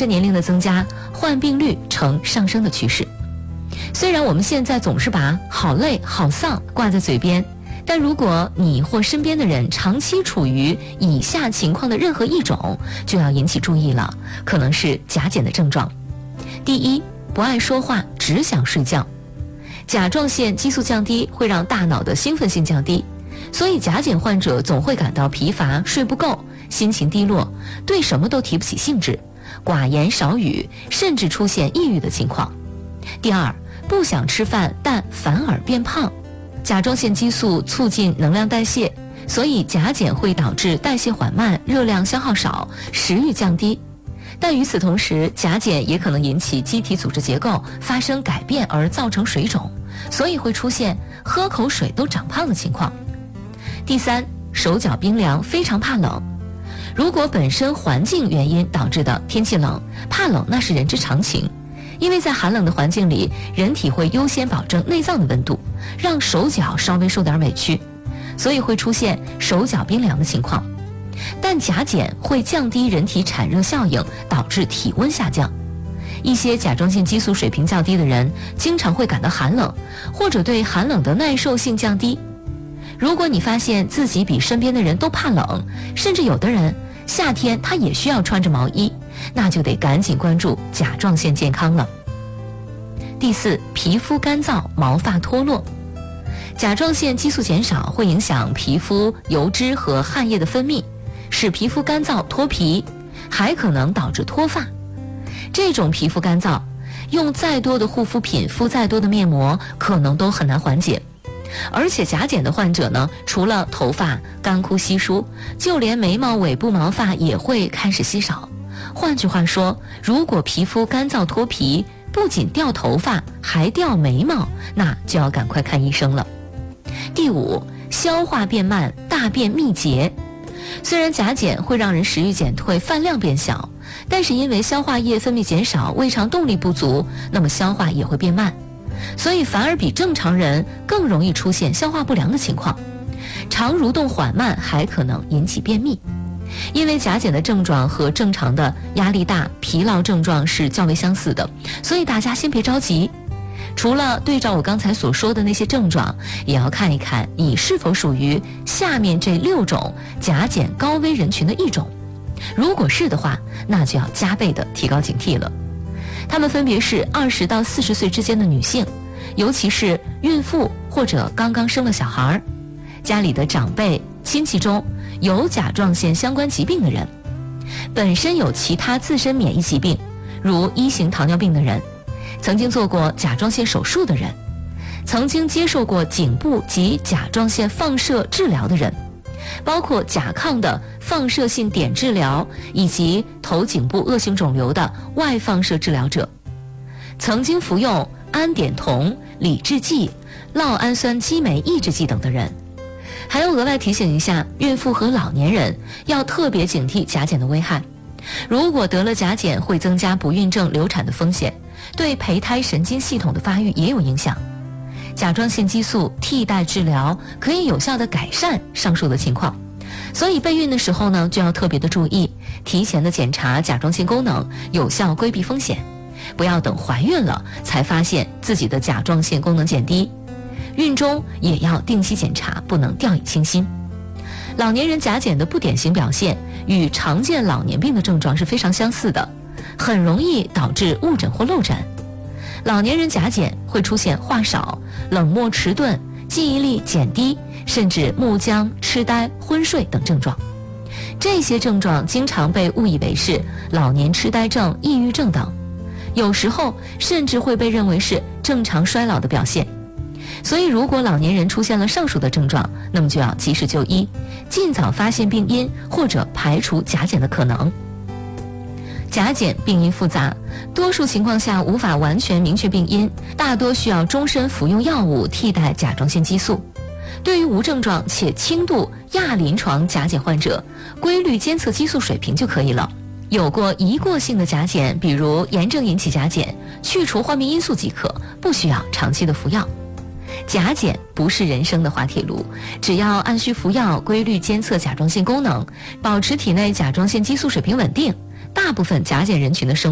着年龄的增加，患病率呈上升的趋势。虽然我们现在总是把好累、好丧挂在嘴边，但如果你或身边的人长期处于以下情况的任何一种，就要引起注意了，可能是甲减的症状。第一，不爱说话，只想睡觉。甲状腺激素降低会让大脑的兴奋性降低，所以甲减患者总会感到疲乏、睡不够、心情低落，对什么都提不起兴致，寡言少语，甚至出现抑郁的情况。第二，不想吃饭，但反而变胖。甲状腺激素促进能量代谢，所以甲减会导致代谢缓慢、热量消耗少、食欲降低。但与此同时，甲减也可能引起机体组织结构发生改变而造成水肿，所以会出现喝口水都长胖的情况。第三，手脚冰凉，非常怕冷。如果本身环境原因导致的天气冷，怕冷那是人之常情，因为在寒冷的环境里，人体会优先保证内脏的温度，让手脚稍微受点委屈，所以会出现手脚冰凉的情况。但甲减会降低人体产热效应，导致体温下降。一些甲状腺激素水平较低的人经常会感到寒冷，或者对寒冷的耐受性降低。如果你发现自己比身边的人都怕冷，甚至有的人夏天他也需要穿着毛衣，那就得赶紧关注甲状腺健康了。第四，皮肤干燥，毛发脱落。甲状腺激素减少会影响皮肤油脂和汗液的分泌，使皮肤干燥脱皮，还可能导致脱发。这种皮肤干燥，用再多的护肤品、敷再多的面膜，可能都很难缓解。而且甲减的患者呢，除了头发干枯稀疏，就连眉毛尾部毛发也会开始稀少。换句话说，如果皮肤干燥脱皮，不仅掉头发，还掉眉毛，那就要赶快看医生了。第五，消化变慢，大便秘结。虽然甲减会让人食欲减退、饭量变小，但是因为消化液分泌减少、胃肠动力不足，那么消化也会变慢，所以反而比正常人更容易出现消化不良的情况。肠蠕动缓慢还可能引起便秘。因为甲减的症状和正常的压力大、疲劳症状是较为相似的，所以大家先别着急。除了对照我刚才所说的那些症状，也要看一看你是否属于下面这6种甲减高危人群的一种。如果是的话，那就要加倍的提高警惕了。他们分别是20到40岁之间的女性，尤其是孕妇或者刚刚生了小孩，家里的长辈、亲戚中有甲状腺相关疾病的人，本身有其他自身免疫疾病，如1型糖尿病的人，曾经做过甲状腺手术的人，曾经接受过颈部及甲状腺放射治疗的人，包括甲亢的放射性碘治疗以及头颈部恶性肿瘤的外放射治疗者，曾经服用胺碘酮、理制剂、酪氨酸激酶抑制剂等的人。还要额外提醒一下，孕妇和老年人要特别警惕甲减的危害。如果得了甲减，会增加不孕症、流产的风险，对胚胎神经系统的发育也有影响。甲状腺激素替代治疗可以有效地改善上述的情况，所以备孕的时候呢，就要特别的注意，提前的检查甲状腺功能，有效规避风险，不要等怀孕了才发现自己的甲状腺功能减低。孕中也要定期检查，不能掉以轻心。老年人甲减的不典型表现与常见老年病的症状是非常相似的，很容易导致误诊或漏诊。老年人甲减会出现话少、冷漠迟钝、记忆力减低，甚至木僵、痴呆、昏睡等症状。这些症状经常被误以为是老年痴呆症、抑郁症等，有时候甚至会被认为是正常衰老的表现。所以如果老年人出现了上述的症状，那么就要及时就医，尽早发现病因或者排除甲减的可能。甲减病因复杂，多数情况下无法完全明确病因，大多需要终身服用药物替代甲状腺激素。对于无症状且轻度亚临床甲减患者，规律监测激素水平就可以了。有过一过性的甲减，比如炎症引起甲减，去除患病因素即可，不需要长期的服药。甲减不是人生的滑铁卢，只要按需服药，规律监测甲状腺功能，保持体内甲状腺激素水平稳定，大部分甲减人群的生